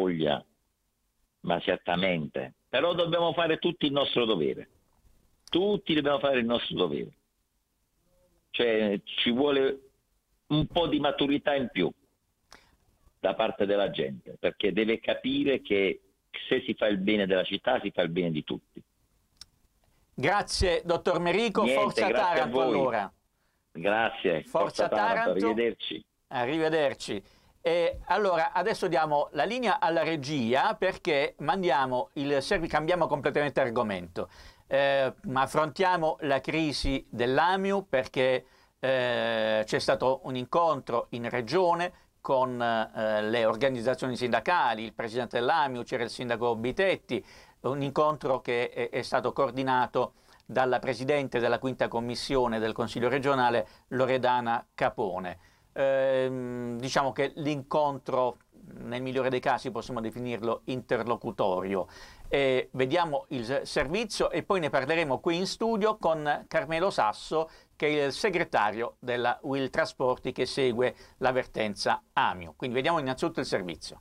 voglia, ma certamente. Però dobbiamo fare tutti il nostro dovere. Tutti dobbiamo fare il nostro dovere. Cioè ci vuole un po' di maturità in più da parte della gente, perché deve capire che se si fa il bene della città si fa il bene di tutti. Grazie dottor Merico, Niente, forza grazie Taranto a voi. allora. Grazie, Forza Taranto, arrivederci. Arrivederci. E allora adesso diamo la linea alla regia perché cambiamo completamente argomento. Affrontiamo la crisi dell'Amiu perché c'è stato un incontro in regione con le organizzazioni sindacali, il presidente dell'Amiu, c'era il sindaco Bitetti, un incontro che è stato coordinato dalla presidente della quinta commissione del Consiglio regionale Loredana Capone. Diciamo che l'incontro, nel migliore dei casi possiamo definirlo interlocutorio. Vediamo il servizio e poi ne parleremo qui in studio con Carmelo Sasso, che è il segretario della Will Trasporti che segue la vertenza Amiu. Quindi vediamo innanzitutto il servizio.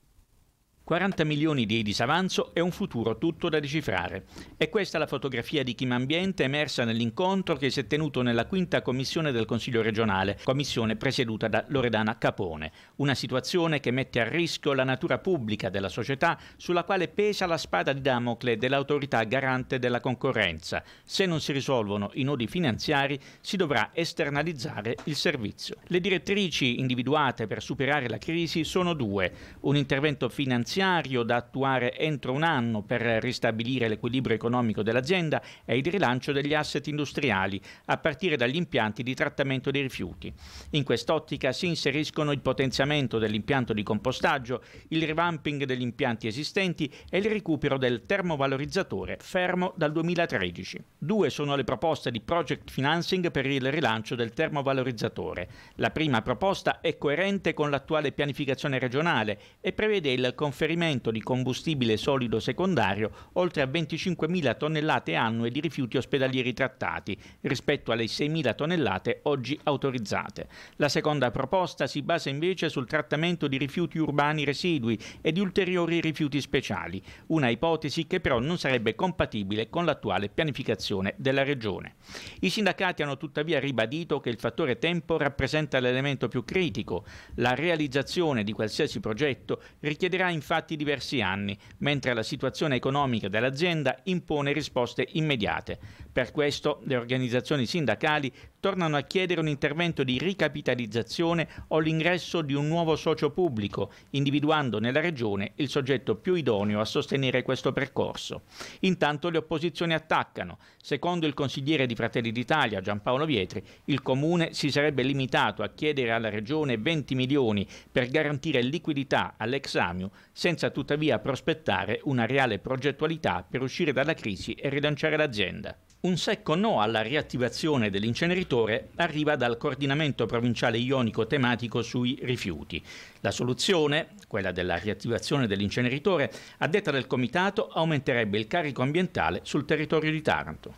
40 milioni di disavanzo e un futuro tutto da decifrare. È questa la fotografia di Chimambiente emersa nell'incontro che si è tenuto nella quinta commissione del Consiglio regionale, commissione presieduta da Loredana Capone. Una situazione che mette a rischio la natura pubblica della società sulla quale pesa la spada di Damocle dell'autorità garante della concorrenza. Se non si risolvono i nodi finanziari si dovrà esternalizzare il servizio. Le direttrici individuate per superare la crisi sono due: un intervento finanziario da attuare entro un anno per ristabilire l'equilibrio economico dell'azienda e il rilancio degli asset industriali, a partire dagli impianti di trattamento dei rifiuti. In quest'ottica si inseriscono il potenziamento dell'impianto di compostaggio, il revamping degli impianti esistenti e il recupero del termovalorizzatore, fermo dal 2013. Due sono le proposte di project financing per il rilancio del termovalorizzatore. La prima proposta è coerente con l'attuale pianificazione regionale e prevede il conferimento di combustibile solido secondario oltre a 25.000 tonnellate annue di rifiuti ospedalieri trattati rispetto alle 6.000 tonnellate oggi autorizzate. La seconda proposta si basa invece sul trattamento di rifiuti urbani residui e di ulteriori rifiuti speciali, una ipotesi che però non sarebbe compatibile con l'attuale pianificazione della regione. I sindacati hanno tuttavia ribadito che il fattore tempo rappresenta l'elemento più critico. La realizzazione di qualsiasi progetto richiederà infatti diversi anni, mentre la situazione economica dell'azienda impone risposte immediate. Per questo le organizzazioni sindacali tornano a chiedere un intervento di ricapitalizzazione o l'ingresso di un nuovo socio pubblico, individuando nella regione il soggetto più idoneo a sostenere questo percorso. Intanto le opposizioni attaccano. Secondo il consigliere di Fratelli d'Italia Giampaolo Vietri, il comune si sarebbe limitato a chiedere alla regione 20 milioni per garantire liquidità all'ex Amiu, senza tuttavia prospettare una reale progettualità per uscire dalla crisi e rilanciare l'azienda. Un secco no alla riattivazione dell'inceneritore arriva dal coordinamento provinciale ionico tematico sui rifiuti. La soluzione, quella della riattivazione dell'inceneritore, a detta del comitato aumenterebbe il carico ambientale sul territorio di Taranto.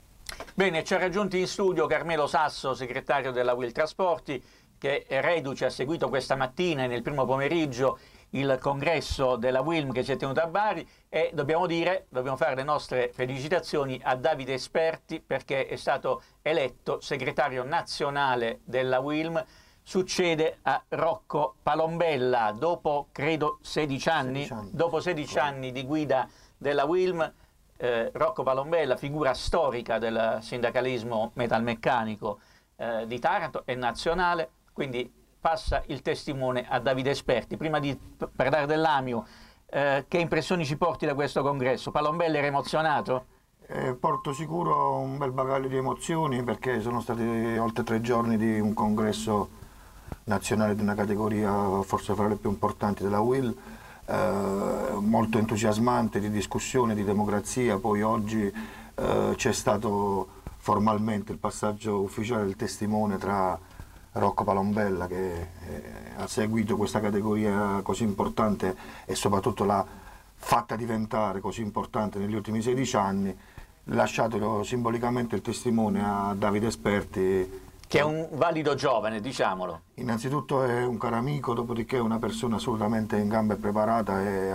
Bene, ci ha raggiunti in studio Carmelo Sasso, segretario della Will Trasporti, che è reduce, ha seguito questa mattina e nel primo pomeriggio il congresso della Wilm che si è tenuto a Bari, e dobbiamo fare le nostre felicitazioni a Davide Esperti perché è stato eletto segretario nazionale della Wilm, succede a Rocco Palombella dopo credo 16 anni. Dopo 16 anni di guida della Wilm. Rocco Palombella, figura storica del sindacalismo metalmeccanico di Taranto e nazionale, quindi passa il testimone a Davide Esperti. Prima di parlare dell'Amiu, che impressioni ci porti da questo congresso? Palombella era emozionato? Porto sicuro un bel bagaglio di emozioni perché sono stati oltre 3 giorni di un congresso nazionale di una categoria forse fra le più importanti della Will, molto entusiasmante, di discussione, di democrazia. Poi oggi c'è stato formalmente il passaggio ufficiale del testimone tra Rocco Palombella, che ha seguito questa categoria così importante e soprattutto l'ha fatta diventare così importante negli ultimi 16 anni, lasciato simbolicamente il testimone a Davide Esperti, che è un valido giovane, diciamolo. Innanzitutto è un caro amico, dopodiché è una persona assolutamente in gamba e preparata, e